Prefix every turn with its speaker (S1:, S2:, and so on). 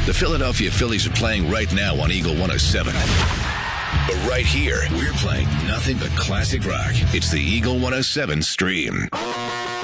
S1: The Philadelphia Phillies are playing right now on Eagle 107. But right here, we're playing nothing but classic rock. It's the Eagle 107 stream.